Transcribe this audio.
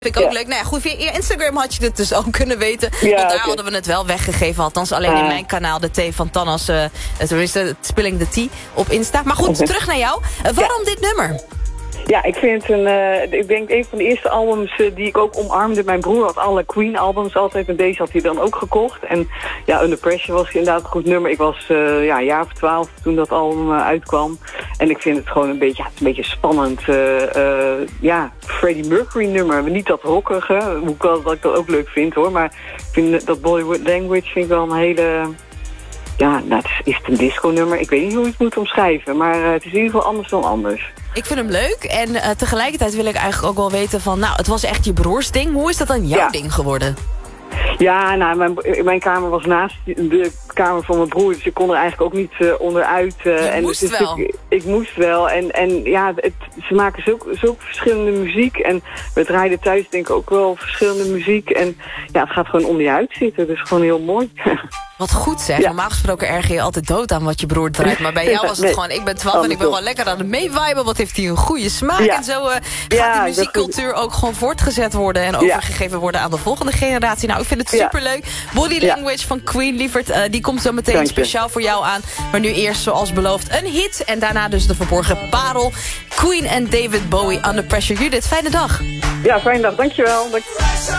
Vind ik ook leuk. Nou ja, goed, via je Instagram had je het dus ook kunnen weten. Want daar hadden we het wel weggegeven. Althans, alleen in mijn kanaal, de thee van Thanos. Tenminste, Spilling the Tea op Insta. Maar goed, terug naar jou. Waarom dit nummer? Ja, ik vind ik denk een van de eerste albums die ik ook omarmde. Mijn broer had alle Queen albums altijd en deze had hij dan ook gekocht. En ja, Under Pressure was inderdaad een goed nummer. Ik was een jaar of 12 toen dat album uitkwam. En ik vind het gewoon een beetje spannend. Freddie Mercury nummer. Niet dat rockige, hoewel dat ik dat ook leuk vind hoor. Maar ik vind dat Bollywood Language vind ik wel een hele... Ja, nou, is het een disco-nummer? Ik weet niet hoe je het moet omschrijven. Maar het is in ieder geval anders dan anders. Ik vind hem leuk. En tegelijkertijd wil ik eigenlijk ook wel weten van... Nou, het was echt je broers ding. Hoe is dat dan jouw ding geworden? Ja, nou, mijn kamer was naast de kamer van mijn broer. Dus ik kon er eigenlijk ook niet onderuit. Ik moest wel. En ja, ze maken zulke verschillende muziek. En we draaiden thuis denk ik ook wel verschillende muziek. En ja, het gaat gewoon onder je huid zitten. Dus gewoon heel mooi. Wat goed zeg. Ja. Normaal gesproken erger je altijd dood aan wat je broer draait. Maar bij jou was het gewoon, ik ben 12 en ik ben gewoon lekker aan het meeviben. Wat heeft hij een goede smaak. En zo gaat die muziekcultuur ook gewoon voortgezet worden. En overgegeven worden aan de volgende generatie. Nou, ik vind het superleuk. Body Language van Queen, lieverd. Die komt zo meteen speciaal voor jou aan. Maar nu eerst, zoals beloofd, een hit. En daarna dus de verborgen parel. Queen en David Bowie, Under Pressure. Judith, fijne dag. Ja, fijne dag. Dankjewel.